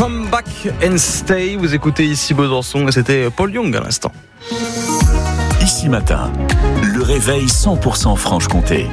Come Back and Stay. Vous écoutez ici Besançon et c'était Paul Young à l'instant. Ici Matin, le réveil 100% Franche-Comté.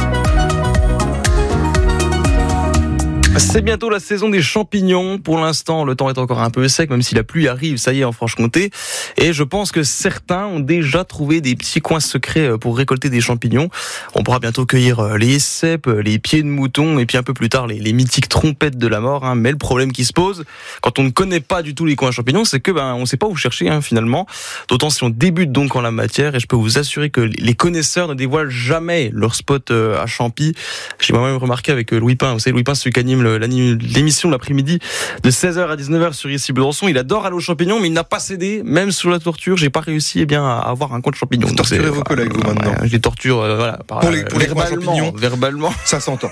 C'est bientôt la saison des champignons. Pour l'instant, le temps est encore un peu sec, même si la pluie arrive, ça y est, en Franche-Comté. Et je pense que certains ont déjà trouvé des petits coins secrets pour récolter des champignons. On pourra bientôt cueillir les cèpes, les pieds de mouton, et puis un peu plus tard, les mythiques trompettes de la mort. Mais le problème qui se pose, quand on ne connaît pas du tout les coins champignons, c'est que on ne sait pas où chercher finalement. D'autant si on débute donc en la matière. Et je peux vous assurer que les connaisseurs ne dévoilent jamais leur spot à champi. J'ai moi-même remarqué avec Louis Pin. Vous savez, Louis Pin, celui qui anime l'émission de l'après-midi de 16h à 19h sur ici Besançon. Il adore aller aux champignons, mais il n'a pas cédé, même sous la torture. J'ai pas réussi à avoir un coin de champignons. Vous torturez vos collègues, vous, maintenant. Je les torture, pour les coins champignons. Verbalement. Ça s'entend.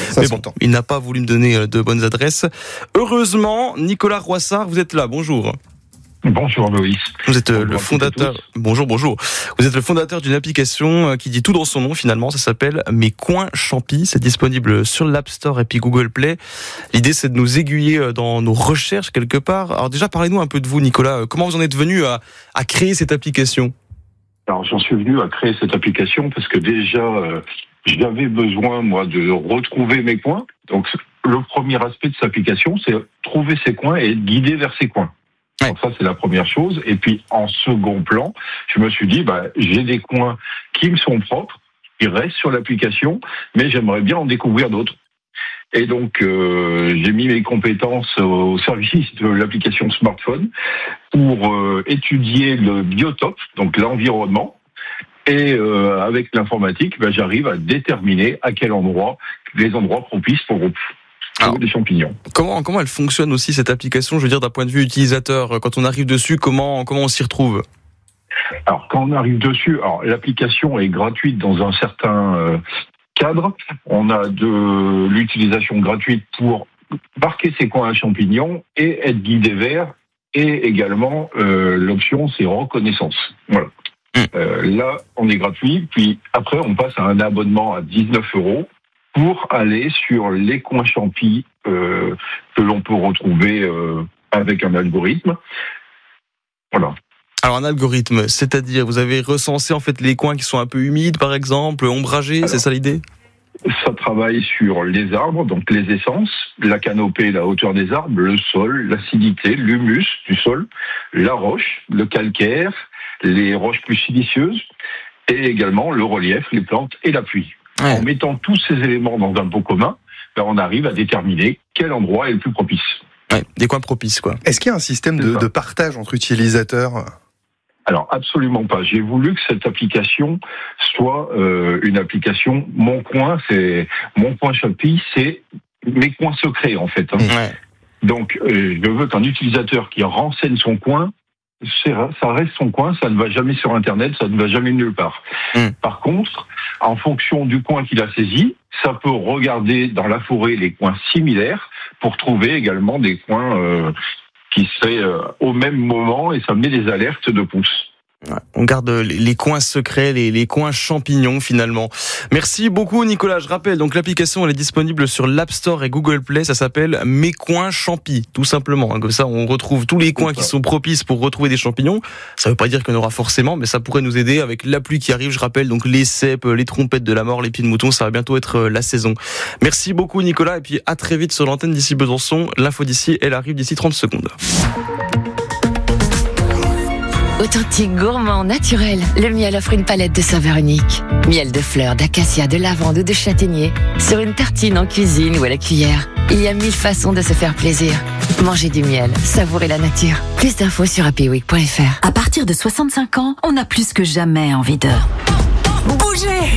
Il n'a pas voulu me donner de bonnes adresses. Heureusement, Nicolas Roissard, vous êtes là. Bonjour. Bonjour Loïs. Vous êtes le fondateur. Bonjour. Vous êtes le fondateur d'une application qui dit tout dans son nom finalement. Ça s'appelle Mes Coins Champi. C'est disponible sur l'App Store et puis Google Play. L'idée, c'est de nous aiguiller dans nos recherches quelque part. Alors déjà, parlez-nous un peu de vous, Nicolas. Comment vous en êtes venu à créer cette application ? Alors j'en suis venu à créer cette application parce que déjà j'avais besoin moi de retrouver mes coins. Donc le premier aspect de cette application, c'est trouver ses coins et être guidé vers ses coins. Ouais. Donc ça, c'est la première chose. Et puis, en second plan, je me suis dit, j'ai des coins qui me sont propres, qui restent sur l'application, mais j'aimerais bien en découvrir d'autres. Et donc, j'ai mis mes compétences au service de l'application smartphone pour étudier le biotope, donc l'environnement. Et avec l'informatique, j'arrive à déterminer à quel endroit, les endroits propices pour des champignons. Comment elle fonctionne aussi cette application, je veux dire d'un point de vue utilisateur, quand on arrive dessus, comment on s'y retrouve ? Alors quand on arrive dessus, l'application est gratuite dans un certain cadre. On a de l'utilisation gratuite pour marquer ses coins à champignons et être guidé vers, et également l'option c'est reconnaissance. Voilà. Là on est gratuit, puis après on passe à un abonnement à 19 € pour aller sur les coins champi que l'on peut retrouver avec un algorithme. Voilà. Alors un algorithme, c'est-à-dire vous avez recensé en fait les coins qui sont un peu humides par exemple, ombragés, c'est ça l'idée ? Ça travaille sur les arbres, donc les essences, la canopée, la hauteur des arbres, le sol, l'acidité, l'humus du sol, la roche, le calcaire, les roches plus siliceuses et également le relief, les plantes et la pluie. Ouais. En mettant tous ces éléments dans un pot commun, on arrive à déterminer quel endroit est le plus propice. Ouais, des coins propices, quoi. Est-ce qu'il y a un système de partage entre utilisateurs ? Alors, absolument pas. J'ai voulu que cette application soit une application Mon Coin, c'est Mon Coin Champi, c'est mes coins secrets, en fait. Ouais. Donc, je veux qu'un utilisateur qui renseigne son coin, ça reste son coin, ça ne va jamais sur Internet, ça ne va jamais nulle part. Par contre, en fonction du coin qu'il a saisi, ça peut regarder dans la forêt les coins similaires pour trouver également des coins qui seraient au même moment et ça met des alertes de pouces. Ouais, on garde les coins secrets, les coins champignons finalement. Merci beaucoup Nicolas. Je rappelle, donc l'application elle est disponible sur l'App Store et Google Play. Ça s'appelle Mes Coins Champi, tout simplement. Comme ça, on retrouve tous les coins qui sont propices pour retrouver des champignons. Ça veut pas dire qu'il y en aura forcément, mais ça pourrait nous aider avec la pluie qui arrive. Je rappelle donc les cèpes, les trompettes de la mort, les pieds de mouton. Ça va bientôt être la saison. Merci beaucoup Nicolas et puis à très vite sur l'antenne d'ici Besançon. L'info d'ici, elle arrive d'ici 30 secondes. Authentique, gourmand, naturel, le miel offre une palette de saveurs uniques. Miel de fleurs, d'acacia, de lavande ou de châtaignier, sur une tartine en cuisine ou à la cuillère. Il y a 1000 façons de se faire plaisir. Mangez du miel, savourez la nature. Plus d'infos sur happyweek.fr. À partir de 65 ans, on a plus que jamais envie de bouger.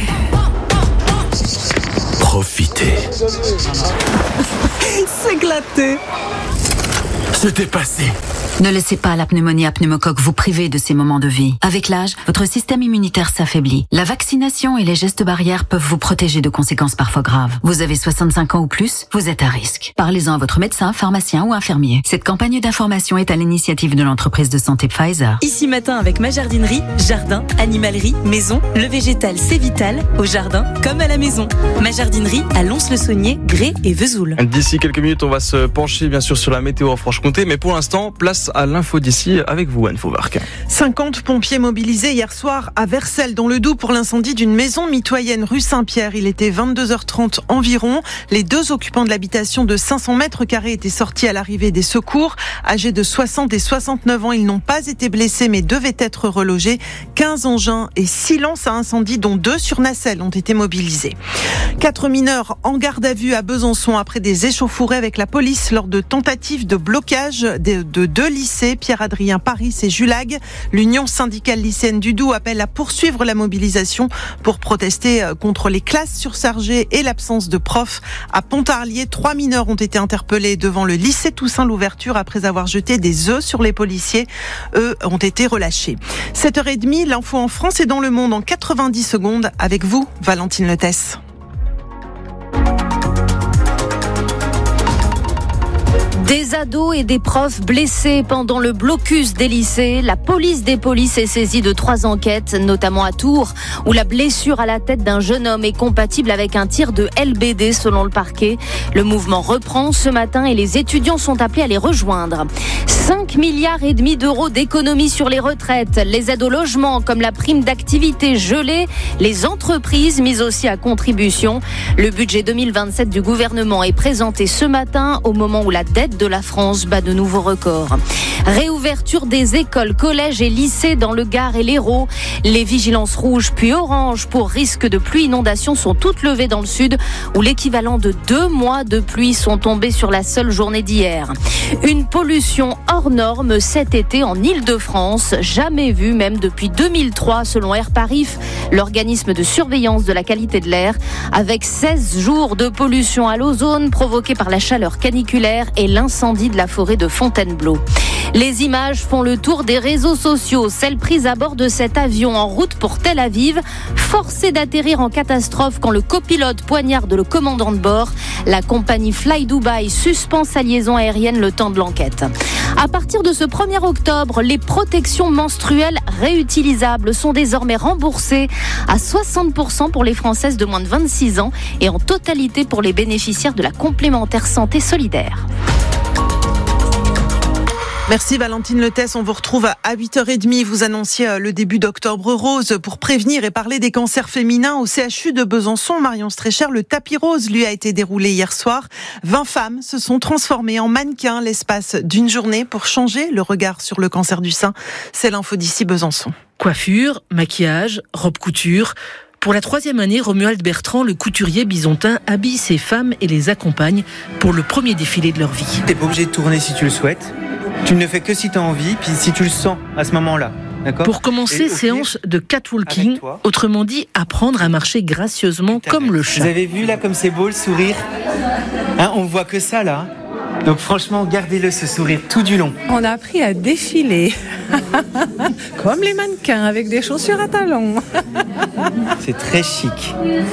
Profitez. S'éclater. Se dépasser. Ne laissez pas la pneumonie à pneumocoque vous priver de ces moments de vie. Avec l'âge, votre système immunitaire s'affaiblit. La vaccination et les gestes barrières peuvent vous protéger de conséquences parfois graves. Vous avez 65 ans ou plus, vous êtes à risque. Parlez-en à votre médecin, pharmacien ou infirmier. Cette campagne d'information est à l'initiative de l'entreprise de santé Pfizer. Ici Matin avec ma jardinerie, jardin, animalerie, maison. Le végétal c'est vital, au jardin comme à la maison. Ma jardinerie à Lons-le-Saunier, Grès et Vesoul. D'ici quelques minutes, on va se pencher bien sûr sur la météo en Franche-Comté. Franche-Comté. Mais pour l'instant, place à l'info d'ici avec vous, Anne Fauvarc. 50 pompiers mobilisés hier soir à Vercelles, dans le Doubs, pour l'incendie d'une maison mitoyenne rue Saint-Pierre. Il était 22h30 environ. Les 2 occupants de l'habitation de 500 mètres carrés étaient sortis à l'arrivée des secours. Âgés de 60 et 69 ans, ils n'ont pas été blessés mais devaient être relogés. 15 engins et 6 lances à incendie, dont 2 sur nacelle, ont été mobilisés. 4 mineurs en garde à vue à Besançon après des échauffourées avec la police lors de tentatives de blocage de 2 lycées, Pierre-Adrien Paris et Julague. L'Union syndicale lycéenne du Doubs appelle à poursuivre la mobilisation pour protester contre les classes surchargées et l'absence de profs. À Pontarlier, 3 mineurs ont été interpellés devant le lycée Toussaint Louverture après avoir jeté des œufs sur les policiers. Eux ont été relâchés. 7h30, l'info en France et dans le monde en 90 secondes avec vous, Valentine Letès. Des ados et des profs blessés pendant le blocus des lycées. La police des polices est saisie de 3 enquêtes, notamment à Tours, où la blessure à la tête d'un jeune homme est compatible avec un tir de LBD selon le parquet. Le mouvement reprend ce matin et les étudiants sont appelés à les rejoindre. 5,5 milliards d'euros d'économies sur les retraites, les aides au logement comme la prime d'activité gelée, les entreprises mises aussi à contribution. Le budget 2027 du gouvernement est présenté ce matin au moment où la dette de la France bat de nouveaux records. Réouverture des écoles, collèges et lycées dans le Gard et l'Hérault. Les vigilances rouges puis oranges pour risque de pluie inondation sont toutes levées dans le sud où l'équivalent de 2 mois de pluie sont tombés sur la seule journée d'hier. Une pollution hors norme cet été en Île-de-France, jamais vue même depuis 2003 selon Air Paris, l'organisme de surveillance de la qualité de l'air, avec 16 jours de pollution à l'ozone provoquée par la chaleur caniculaire et l'incendie de la forêt de Fontainebleau. Les images font le tour des réseaux sociaux, celles prises à bord de cet avion en route pour Tel Aviv, forcé d'atterrir en catastrophe quand le copilote poignarde le commandant de bord. La compagnie Fly Dubai suspend sa liaison aérienne le temps de l'enquête. À partir de ce 1er octobre, les protections menstruelles réutilisables sont désormais remboursées à 60% pour les Françaises de moins de 26 ans et en totalité pour les bénéficiaires de la complémentaire santé solidaire. Merci Valentine Letès, on vous retrouve à 8h30. Vous annonciez le début d'Octobre Rose pour prévenir et parler des cancers féminins au CHU de Besançon. Marion Strécher, le tapis rose lui a été déroulé hier soir. 20 femmes se sont transformées en mannequins l'espace d'une journée pour changer le regard sur le cancer du sein. C'est l'info d'ici Besançon. Coiffure, maquillage, robe couture. Pour la 3e année, Romuald Bertrand, le couturier bisontin, habille ses femmes et les accompagne pour le premier défilé de leur vie. T'es pas obligé de tourner si tu le souhaites. Tu ne le fais que si tu as envie, puis si tu le sens à ce moment-là. D'accord ? Pour commencer, séance de catwalking, autrement dit, apprendre à marcher gracieusement comme le chat. Vous avez vu là comme c'est beau le sourire ? On voit que ça là. Donc franchement, gardez-le ce sourire tout du long. On a appris à défiler, comme les mannequins, avec des chaussures à talons. C'est très chic.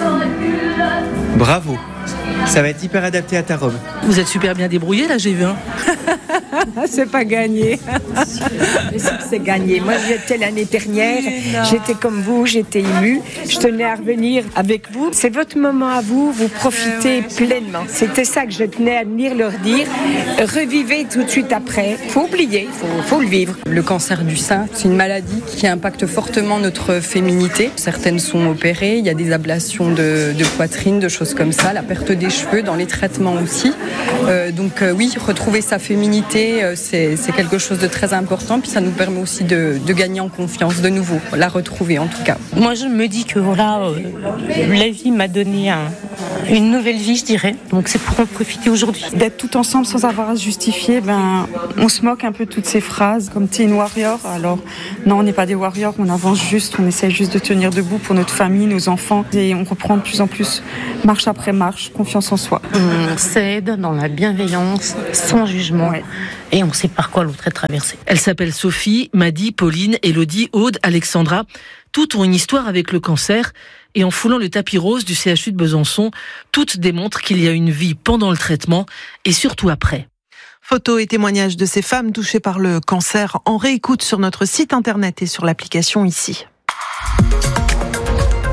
Bravo. Ça va être hyper adapté à ta robe. Vous êtes super bien débrouillé là, j'ai vu. C'est pas gagné. C'est gagné. Moi, j'étais l'année dernière. J'étais comme vous, j'étais émue. Je tenais à revenir avec vous. C'est votre moment à vous. Vous profitez pleinement. C'était ça que je tenais à venir leur dire. Revivez tout de suite après. Faut oublier. Faut le vivre. Le cancer du sein, c'est une maladie qui impacte fortement notre féminité. Certaines sont opérées. Il y a des ablations de poitrine, de choses comme ça. La perte des cheveux, dans les traitements aussi. Donc oui, retrouver sa féminité, c'est quelque chose de très important. Puis ça nous permet aussi de gagner en confiance de nouveau, la retrouver en tout cas. Moi je me dis que voilà, la vie m'a donné une nouvelle vie, je dirais. Donc c'est pour en profiter aujourd'hui. D'être tout ensemble sans avoir à se justifier, on se moque un peu de toutes ces phrases comme Teen Warrior. Alors non, on n'est pas des warriors, on avance juste, on essaie juste de tenir debout pour notre famille, nos enfants. Et on reprend de plus en plus, marche après marche, confiance en soi. On s'aide dans la bienveillance, sans jugement. Ouais. Et on sait par quoi l'autre est traversé. Elle s'appelle Sophie, Maddy, Pauline, Élodie, Aude, Alexandra. Toutes ont une histoire avec le cancer. Et en foulant le tapis rose du CHU de Besançon, toutes démontrent qu'il y a une vie pendant le traitement et surtout après. Photos et témoignages de ces femmes touchées par le cancer en réécoute sur notre site internet et sur l'application ici.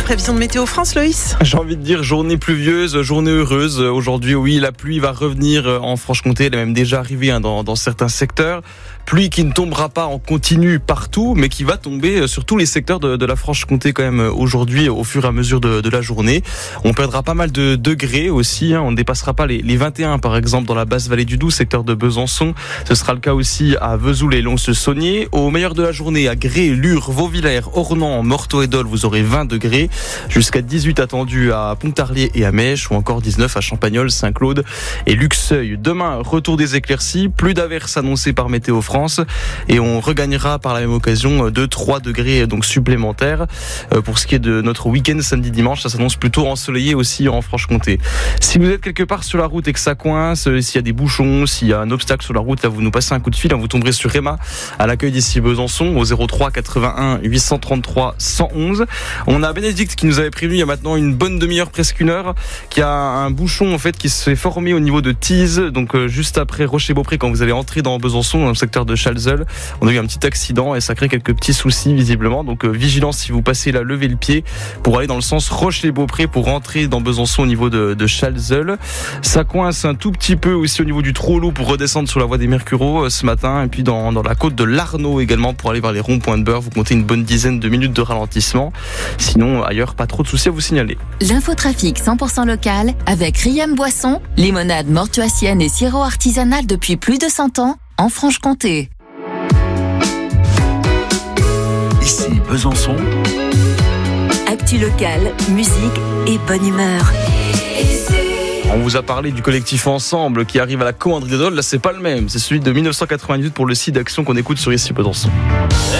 Les prévisions de Météo France, Loïs ? J'ai envie de dire journée pluvieuse, journée heureuse. Aujourd'hui, oui, la pluie va revenir en Franche-Comté. Elle est même déjà arrivée dans certains secteurs. Pluie qui ne tombera pas en continu partout, mais qui va tomber sur tous les secteurs de la Franche-Comté quand même aujourd'hui au fur et à mesure de la journée. On perdra pas mal de degrés aussi. On ne dépassera pas les 21 par exemple dans la basse vallée du Doubs, secteur de Besançon. Ce sera le cas aussi à Vesoul et Lons-le-Saunier. Au meilleur de la journée, à Gré, Lure, Vauvillers, Ornans, Morteau et Dole, vous aurez 20 degrés. Jusqu'à 18 attendus à Pontarlier et à Mèche, ou encore 19 à Champagnole, Saint-Claude et Luxeuil. Demain, retour des éclaircies, plus d'averses annoncées par Météo France, et on regagnera par la même occasion 2-3 degrés donc supplémentaires. Pour ce qui est de notre week-end samedi-dimanche, ça s'annonce plutôt ensoleillé aussi en Franche-Comté. Si vous êtes quelque part sur la route et que ça coince, s'il y a des bouchons, s'il y a un obstacle sur la route, là vous nous passez un coup de fil, vous tomberez sur Emma à l'accueil d'ici Besançon au 03 81 833 111. On a Bénédicte qui nous avait prévenu il y a maintenant une bonne demi-heure, presque une heure, qu'il y a un bouchon en fait qui s'est formé au niveau de Tise, donc juste après Rocher-Beaupré quand vous allez entrer dans Besançon, dans le secteur de Chalzeul. On a eu un petit accident et ça crée quelques petits soucis visiblement, donc vigilance si vous passez là, levez le pied pour aller dans le sens Rocher-Beaupré pour rentrer dans Besançon au niveau de Chalzeul. Ça coince un tout petit peu aussi au niveau du Trou-Loup pour redescendre sur la voie des Mercureaux ce matin, et puis dans la côte de l'Arnaud également pour aller vers les ronds-points de Beurre, vous comptez une bonne dizaine de minutes de ralentissement. Sinon ailleurs pas trop de soucis à vous signaler. L'infotrafic 100% local avec Riam Boisson, limonade mortuacienne et sirop artisanal depuis plus de 100 ans en Franche-Comté. Ici Besançon. Actu local, musique et bonne humeur. On vous a parlé du collectif Ensemble qui arrive à la commanderie de Dole. Là, c'est pas le même. C'est celui de 1998 pour le site d'action qu'on écoute sur Ici Besançon.